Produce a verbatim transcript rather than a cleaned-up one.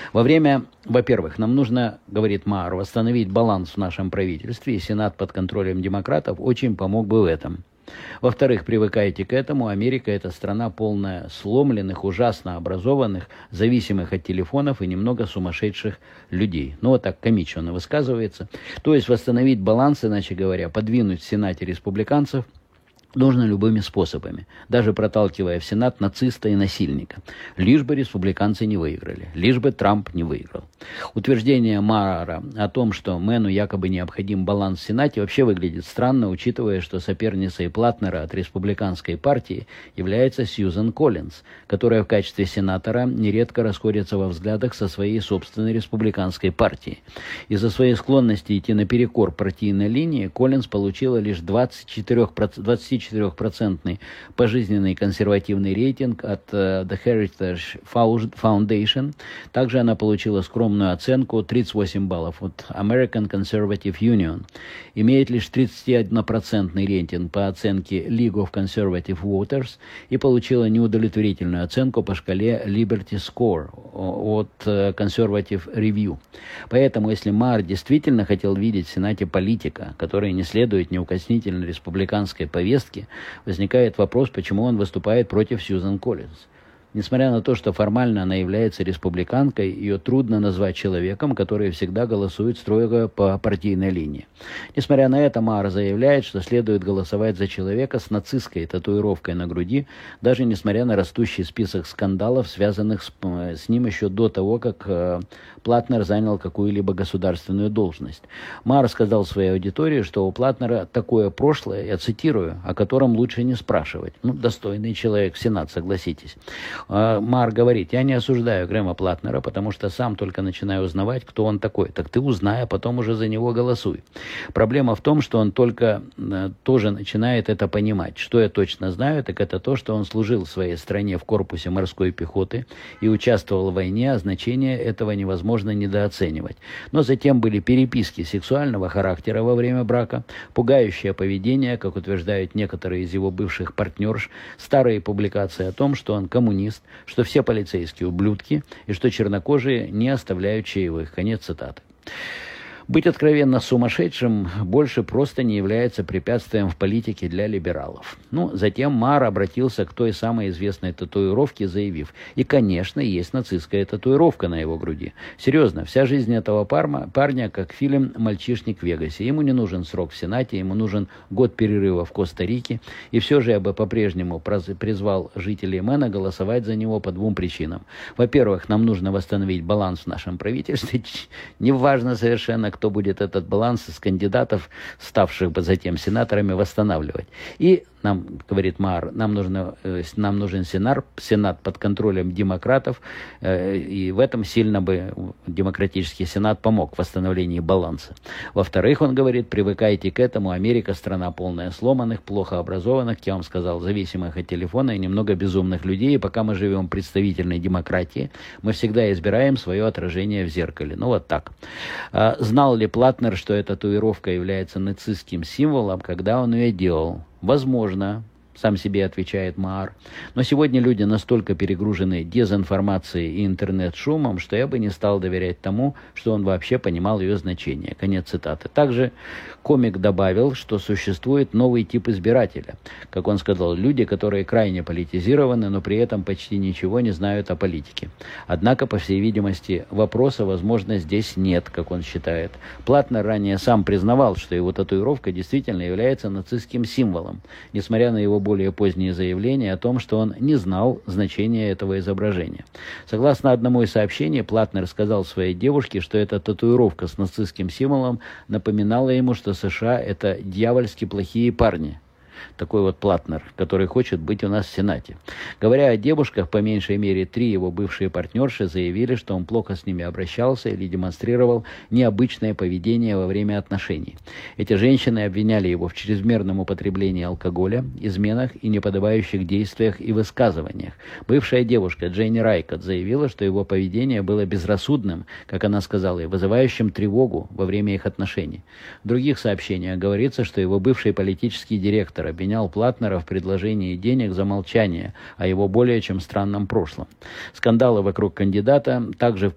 Во время, во-первых, нам нужно, говорит Маар, восстановить баланс в нашем правительстве, и Сенат под контролем демократов очень помог бы в этом. Во-вторых, привыкайте к этому, Америка – это страна полная сломленных, ужасно образованных, зависимых от телефонов и немного сумасшедших людей. Ну, вот так комично он высказывается. То есть восстановить баланс, иначе говоря, подвинуть в Сенате республиканцев нужно любыми способами, даже проталкивая в Сенат нациста и насильника. Лишь бы республиканцы не выиграли, лишь бы Трамп не выиграл. Утверждение Маара о том, что Мэну якобы необходим баланс в Сенате, вообще выглядит странно, учитывая, что соперницей Платнера от республиканской партии является Сьюзен Коллинз, которая в качестве сенатора нередко расходится во взглядах со своей собственной республиканской партией. Из-за своей склонности идти наперекор партийной линии Коллинз получила лишь двадцать четыре процентный пожизненный консервативный рейтинг от uh, The Heritage Foundation. Также она получила скромную оценку тридцать восемь баллов от American Conservative Union. Имеет лишь тридцатиоднопроцентный рейтинг по оценке League of Conservative Voters и получила неудовлетворительную оценку по шкале Liberty Score от uh, Conservative Review. Поэтому, если Маар действительно хотел видеть в Сенате политика, который не следует неукоснительно республиканской повестке, возникает вопрос, почему он выступает против Сьюзен Коллинз. Несмотря на то, что формально она является республиканкой, ее трудно назвать человеком, который всегда голосует строго по партийной линии. Несмотря на это, Маар заявляет, что следует голосовать за человека с нацистской татуировкой на груди, даже несмотря на растущий список скандалов, связанных с, с ним еще до того, как э, Платнер занял какую-либо государственную должность. Маар сказал своей аудитории, что у Платнера такое прошлое, я цитирую, о котором лучше не спрашивать. Ну, достойный человек в Сенат, согласитесь. Маар говорит: я не осуждаю Грэма Платнера, потому что сам только начинаю узнавать, кто он такой. Так ты узнай, а потом уже за него голосуй. Проблема в том, что он только э, тоже начинает это понимать. Что я точно знаю, так это то, что он служил в своей стране в корпусе морской пехоты и участвовал в войне, а значение этого невозможно недооценивать. Но затем были переписки сексуального характера во время брака, пугающее поведение, как утверждают некоторые из его бывших партнерш, старые публикации о том, что он коммунист, что все полицейские ублюдки и что чернокожие не оставляют чаевых. Конец цитаты. Быть откровенно сумасшедшим больше просто не является препятствием в политике для либералов. Ну, затем Маар обратился к той самой известной татуировке, заявив: и, конечно, есть нацистская татуировка на его груди. Серьезно, вся жизнь этого парма, парня как фильм «Мальчишник в Вегасе». Ему не нужен срок в Сенате, ему нужен год перерыва в Коста-Рике. И все же я бы по-прежнему призвал жителей Мэна голосовать за него по двум причинам. Во-первых, нам нужно восстановить баланс в нашем правительстве. Неважно совершенно, кто будет этот баланс из кандидатов, ставших бы затем сенаторами, восстанавливать. И нам, говорит Маар, нам, нужно, э, нам нужен сенат, сенат под контролем демократов, э, и в этом сильно бы демократический сенат помог в восстановлении баланса. Во-вторых, он говорит, привыкайте к этому, Америка страна полная сломанных, плохо образованных, я вам сказал, зависимых от телефона и немного безумных людей, и пока мы живем в представительной демократии, мы всегда избираем свое отражение в зеркале. Ну вот так. А, знал ли Платнер, что эта татуировка является нацистским символом, когда он ее делал? Возможно, сам себе отвечает Маар. Но сегодня люди настолько перегружены дезинформацией и интернет-шумом, что я бы не стал доверять тому, что он вообще понимал ее значение. Конец цитаты. Также комик добавил, что существует новый тип избирателя. Как он сказал, люди, которые крайне политизированы, но при этом почти ничего не знают о политике. Однако, по всей видимости, вопроса, возможно, здесь нет, как он считает. Платнер ранее сам признавал, что его татуировка действительно является нацистским символом, несмотря на его более поздние заявления о том, что он не знал значения этого изображения. Согласно одному из сообщений, Платнер сказал своей девушке, что эта татуировка с нацистским символом напоминала ему, что США — это дьявольски плохие парни. Такой вот Платнер, который хочет быть у нас в Сенате. Говоря о девушках, по меньшей мере три его бывшие партнерши заявили, что он плохо с ними обращался или демонстрировал необычное поведение во время отношений. Эти женщины обвиняли его в чрезмерном употреблении алкоголя, изменах и неподобающих действиях и высказываниях. Бывшая девушка Дженни Райкотт заявила, что его поведение было безрассудным, как она сказала, и вызывающим тревогу во время их отношений. В других сообщениях говорится, что его бывший политический директор обвинял Платнера в предложении денег за молчание о его более чем странном прошлом. Скандалы вокруг кандидата также